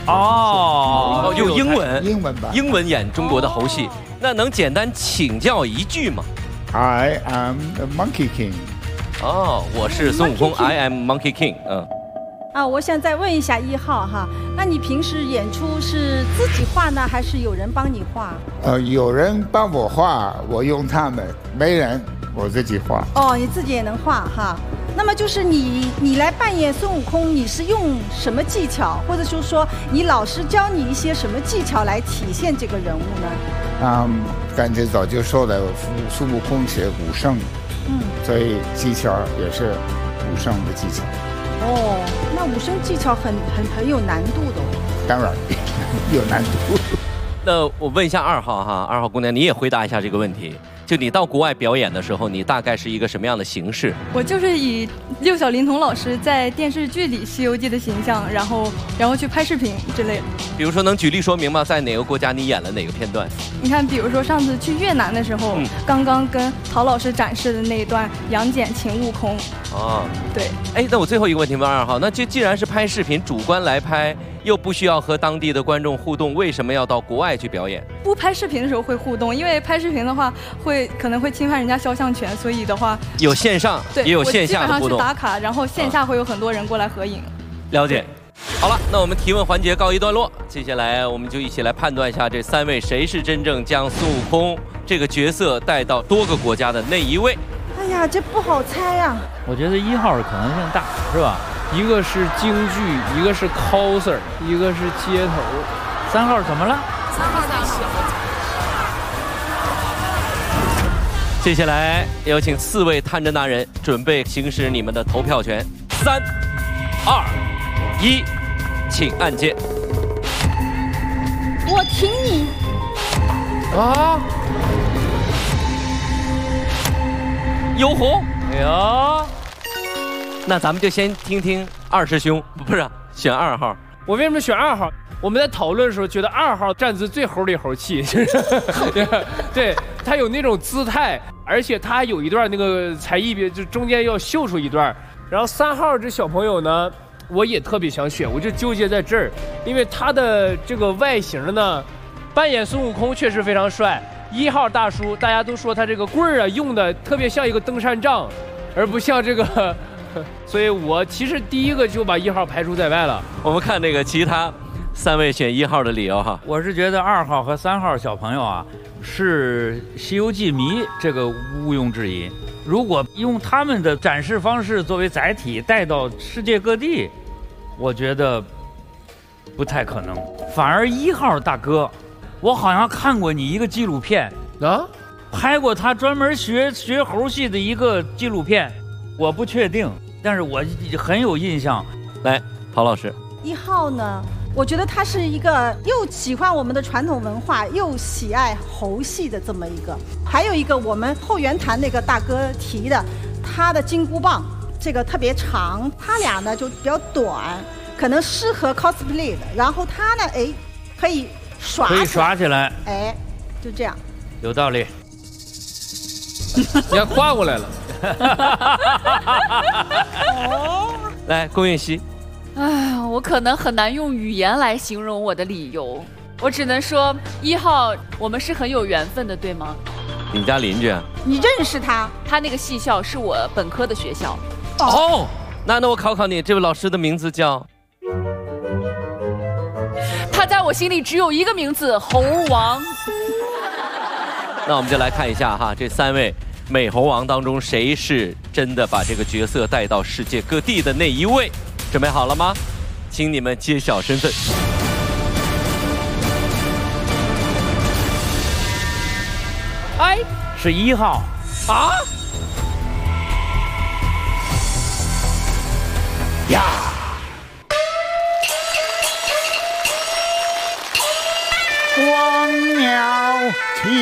哦，用英文吧， 英文演中国的猴戏。那能简单请教一句吗 ？I am the Monkey King。 哦，我是孙悟空 ，I am Monkey King。 我想再问一下1号哈，那你平时演出是自己画呢，还是有人帮你画？ 有人帮我画，我用他们；没人，我自己画。 哦，你自己也能画哈。那么就是你来扮演孙悟空，你是用什么技巧，或者就是说你老师教你一些什么技巧来体现这个人物呢？ 刚才早就说了，孙悟空是武圣，所以技巧也是武圣的技巧。 哦，那武生技巧很有难度的。 当然有难度。 那我问一下2号哈，2号姑娘，你也回答一下这个问题。就你到国外表演的时候，你大概是一个什么样的形式？ 我就是以六小龄童老师在电视剧里《西游记》的形象，然后去拍视频之类的。 比如说，能举例说明吗？在哪个国家你演了哪个片段？ 你看，比如说上次去越南的时候，刚刚跟陶老师展示的那一段杨戬擒悟空。对。 哎，那我最后一个问题问2号，那既然是拍视频，主观来拍，又不需要和当地的观众互动，为什么要到国外去表演？ 不拍视频的时候会互动，因为拍视频的话可能会侵犯人家肖像权，所以的话有线上也有线下的互动。 我基本上去打卡，然后线下会有很多人过来合影。 了解。好了，那我们提问环节告一段落，接下来我们就一起来判断一下这3位谁是真正将孙悟空这个角色带到多个国家的那一位。 哎呀，这不好猜呀。 我觉得1号可能性大，是吧？一个是京剧，一个是 coser， 一个是街头。3号怎么了？3号太小。 接下来有请4位探侦大人准备行使你们的投票权。3、2、1，请按键。 我挺你。 有红。 哎呀， 那咱们就先听听2师兄，不是选2号。 我为什么选2号？我们在讨论的时候觉得2号站姿最猴里猴气，对他有那种姿态，而且他还有一段那个才艺，就中间要秀出一段。然后3号这小朋友呢，我也特别想选，我就纠结在这儿，因为他的这个外形呢，扮演孙悟空确实非常帅。1号大叔，大家都说他这个棍儿啊用的特别像一个登山杖，而不像这个，所以我其实第一个就把1号排除在外了。 我们看那个其他3位选1号的理由哈。 我是觉得2号和3号小朋友啊是《西游记》迷，这个毋庸置疑。如果用他们的展示方式作为载体带到世界各地，我觉得不太可能。反而1号大哥，我好像看过你一个纪录片啊，拍过他专门学猴戏的一个纪录片，我不确定，但是我很有印象。 来，陶老师。 1号呢，我觉得他是一个又喜欢我们的传统文化，又喜爱猴戏的这么一个。还有一个我们后援坛那个大哥提的，他的金箍棒这个特别长，他俩呢就比较短，可能适合 cosplay 的。然后他呢，可以耍起来， 就这样， 有道理。 你看跨过来了。 来，龚韵希。 我可能很难用语言来形容我的理由，我只能说1号我们是很有缘分的，对吗？ 你家邻居啊？ 你认识他？ 他那个戏校是我本科的学校。 哦，那我考考你，这位老师的名字叫？ 他在我心里只有一个名字，猴王。 那我们就来看一下哈，这3位美猴王当中，谁是真的把这个角色带到世界各地的那一位？准备好了吗？请你们揭晓身份。 是1号啊？